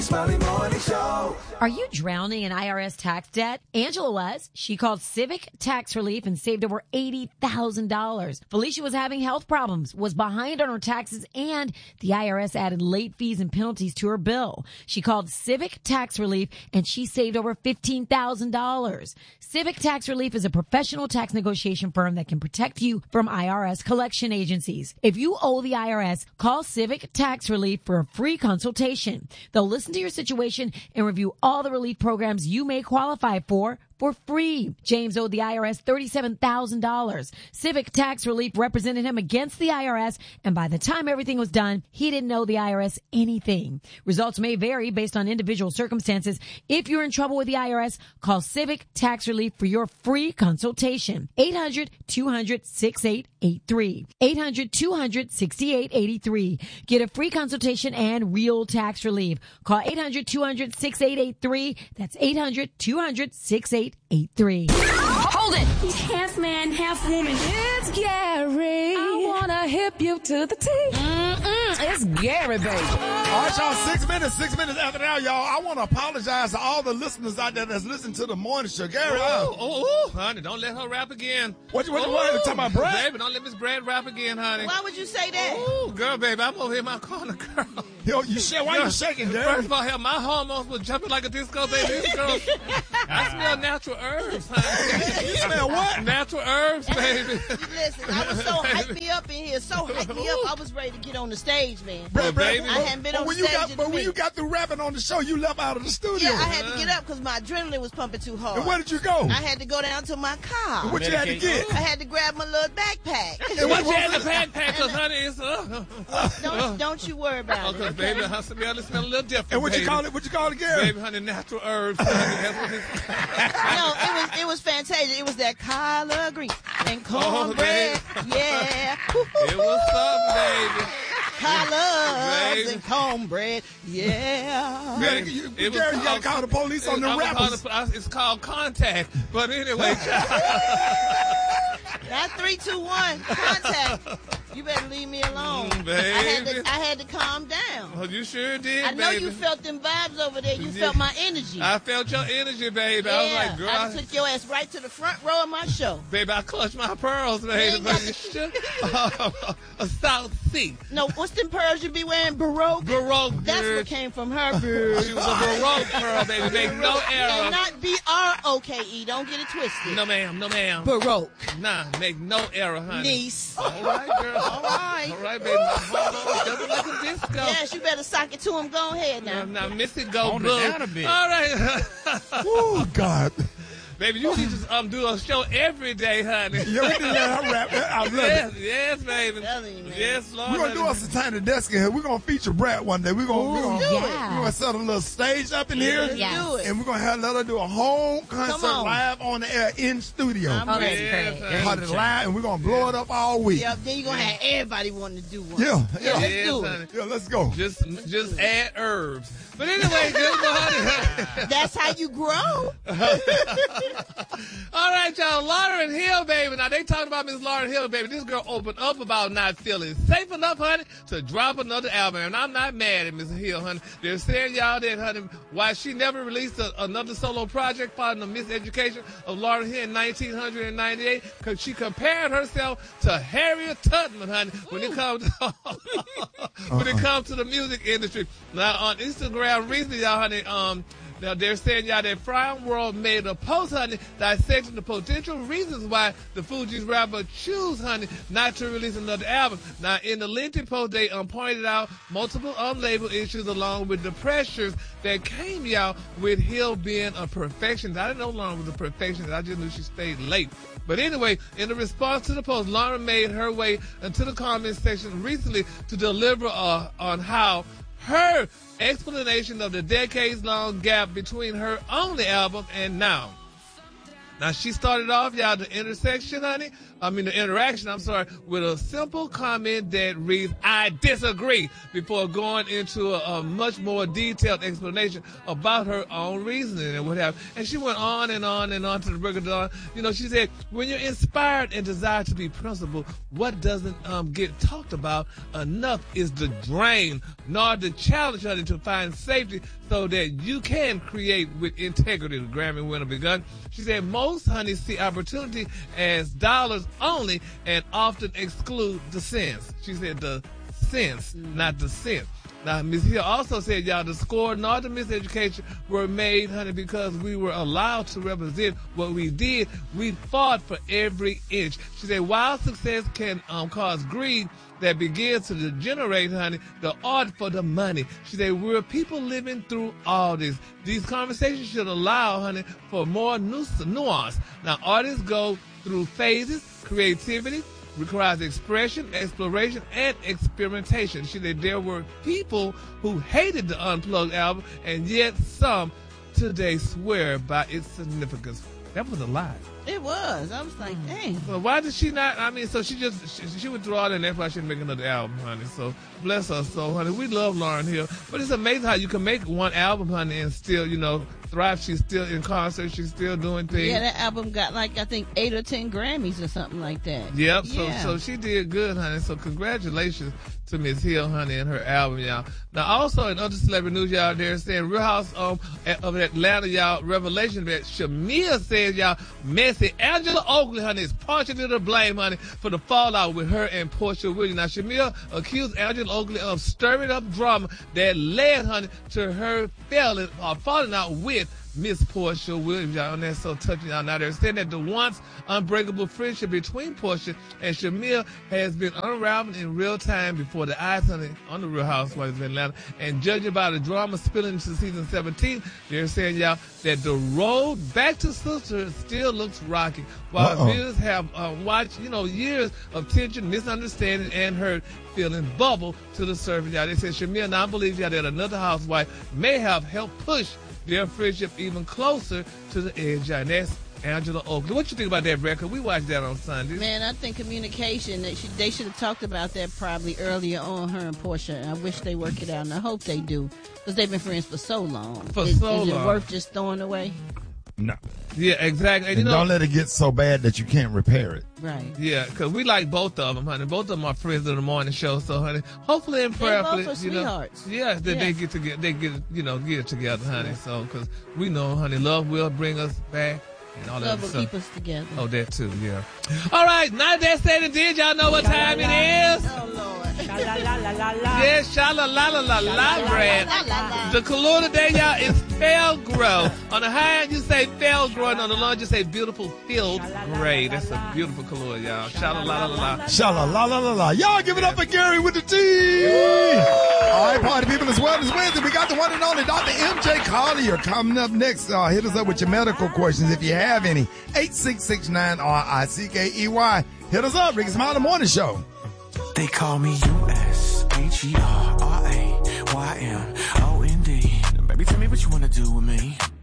Smiley Morning Show. Are you drowning in IRS tax debt? Angela was. She called Civic Tax Relief and saved over $80,000. Felicia was having health problems, was behind on her taxes, and the IRS added late fees and penalties to her bill. She called Civic Tax Relief and she saved over $15,000. Civic Tax Relief is a professional tax negotiation firm that can protect you from IRS collection agencies. If you owe the IRS, call Civic Tax Relief for a free consultation. They'll listen to your situation and review all the relief programs you may qualify for free. James owed the IRS $37,000. Civic Tax Relief represented him against the IRS, and by the time everything was done, he didn't owe the IRS anything. Results may vary based on individual circumstances. If you're in trouble with the IRS, call Civic Tax Relief for your free consultation. 800-200-6883. 800-200-6883. Get a free consultation and real tax relief. Call 800-200-6883. That's 800-200-6883. Hold it! He's half man, half woman. It's Gary. I wanna hip you to the T. It's Gary, baby. All right, y'all, 6 minutes after now, y'all. I want to apologize to all the listeners out there that's listening to the morning show. Gary, honey, don't let her rap again. What you talking about, Brad? Baby, don't let Miss Brad rap again, honey. Why would you say that? Ooh, girl, baby, I'm over here in my corner, girl. Yo, why you shaking, Gary? First of all, hell, my hormones were jumping like a disco, baby. This girl, I smell natural herbs, honey. You smell what? Natural herbs, baby. Listen, I was so hyped me up in here, I was ready to get on the stage, man. Brad, baby. I hadn't been on the stage But when you got through rapping on the show, you left out of the studio. Yeah, I had to get up because my adrenaline was pumping too hard. And where did you go? I had to go down to my car. And what you had to get? I had to grab my little backpack. And what you had in the backpack, because, honey, it's... Don't you worry about it. Because, baby, her smell a little different, And what baby. you call it, Gary? Baby, honey, natural herbs, honey. That's what it's... No, it was fantastic. It was that collard green and cornbread. Yeah. It was something, baby. Collards and cornbread. Yeah. Gary, you got to call the police on the rappers. It's called contact. But anyway, Not 3, 2, 1. Contact. You better leave me alone. Baby. I had to calm down. Oh, you sure did, I know baby. you felt them vibes over there. You felt my energy. I felt your energy, baby. Yeah, I was like, girl. I took your ass right to the front row of my show. Baby, I clutched my pearls, baby. A South Sea. No, what's them pearls you be wearing? Baroque? Baroque, That's girl. what came from her, girl. She was a Baroque pearl, baby. Make no error. And not B-R-O-K-E. Don't get it twisted. No, ma'am. No, ma'am. Baroque. Nah, make no error, honey. Niece. All right, girl. All right. All right, baby. My hormones jumping like a disco. Yes, you better sock it to him. Go ahead now. Now, Missy, go Tone it blue. down a bit. All right. Oh, God. Baby, you need to do a show every day, honey. Yeah, we did let her rap. I love it. Yes, baby. Telling you, man. Yes, Lord. We're going to do us a tiny desk in here. We're going to feature Brad one day. We're going to set a little stage up in here. Let's do it. And we're going to let her do a home concert on. live on the air in studio. I'm Oh, that's Yes, great. honey. Cut it live, and we're going to blow it up all week. Yep, then you're going to have everybody wanting to do one. Yeah. Let's Yes, do honey. it. Yeah, let's go. Just add herbs. But anyway, good morning. That's how you grow. All right, y'all. Lauryn Hill, baby. Now, they talking about Miss Lauryn Hill, baby. This girl opened up about not feeling safe enough, honey, to drop another album. And I'm not mad at Miss Hill, honey. They're saying, y'all, that, honey, why she never released another solo project following the miseducation of Lauryn Hill in 1998, because she compared herself to Harriet Tubman, honey, when it comes to the music industry. Now, on Instagram recently, y'all, honey, now, they're saying, y'all, that Frown World made a post, honey, dissecting the potential reasons why the Fugees rapper choose, honey, not to release another album. Now, in the lengthy post, they pointed out multiple unlabeled issues along with the pressures that came, y'all, with Hill being a perfectionist. I didn't know Lauren was a perfectionist. I just knew she stayed late. But anyway, in the response to the post, Lauren made her way into the comment section recently to deliver on how her explanation of the decades-long gap between her only album and now. Now, she started off, y'all, the intersection, honey, interaction, with a simple comment that reads, "I disagree," before going into a much more detailed explanation about her own reasoning and what have. And she went on and on and on to the break of dawn. She said, when you're inspired and desire to be principled, what doesn't get talked about enough is the drain, nor the challenge, honey, to find safety so that you can create with integrity. The Grammy winner begun. She said, most, honey, see opportunity as dollars only and often exclude the sense. She said the sense, not the sense. Now, Ms. Hill also said, y'all, the score nor the miseducation were made, honey, because we were allowed to represent what we did. We fought for every inch. She said, while success can cause greed that begins to degenerate, honey, the art for the money. She said, we're people living through all this. These conversations should allow, honey, for more nuance. Now, artists go through phases. Creativity requires expression, exploration, and experimentation. She said there were people who hated the Unplugged album, and yet some today swear by its significance. That was a lie. It was. I was like, dang. Well, why did she not? So she would throw out, and that's why she didn't make another album, honey. So bless her soul, honey. We love Lauryn Hill, but it's amazing how you can make one album, honey, and still, thrive. She's still in concert. She's still doing things. Yeah, that album got I think 8 or 10 Grammys or something like that. Yep. Yeah. So she did good, honey. So congratulations to Miss Hill, honey, and her album, y'all. Now, also in other celebrity news, y'all, they're saying Real House of Atlanta, y'all, revelation that Shamia says, y'all, messy Angela Oakley, honey, is partially to blame, honey, for the fallout with her and Portia Williams. Now, Shamia accused Angela Oakley of stirring up drama that led, honey, to her falling out with Miss Portia Williams, y'all, and that's so touching, y'all. Now, they're saying that the once unbreakable friendship between Portia and Shamia has been unraveled in real time before the eyes, honey, on the Real Housewives of Atlanta. And judging by the drama spilling into season 17, they're saying, y'all, that the road back to sisterhood still looks rocky. While viewers have watched, years of tension, misunderstanding, and hurt feeling bubble to the surface, y'all. They said Shamia now believes, y'all, that another housewife may have helped push their friendship even closer to the edge, y'all. And that's Angela Oakley. What you think about that record? We watched that on Sunday. Man, I think communication, they should have talked about that probably earlier on, her and Portia. And I wish they work it out, and I hope they do, because they've been friends for so long. Is it worth just throwing away? No. Yeah, exactly. And don't let it get so bad that you can't repair it. Right. Yeah, because we like both of them, honey. Both of them are friends of the morning show. So, honey, hopefully and prayerfully, both are sweethearts. That they get together. They get it together, honey. Yeah. So, because we know, honey, love will bring us back. And all love that will stuff. keep us together. Oh, that too, yeah. All right, now that said and did, y'all know what time it is? Oh, Lord. Yes, sha-la-la-la-la-la, Brad. The color today, y'all, is Felgrow. On the high end, you say Felgrow, and on the low end, you say beautiful field gray. That's a beautiful color, y'all. Sha-la-la-la-la. Sha-la-la-la-la-la. Y'all give it up for Gary with the T. All right, party people, as well as Wednesday, we got the one and only Dr. MJ Collier coming up next. Hit us up with your medical questions if you have any. 866-9-RICKEY. Hit us up, Ricky Smiley Morning Show. They call me USHERRAYYMOND. Baby, tell me what you wanna do with me.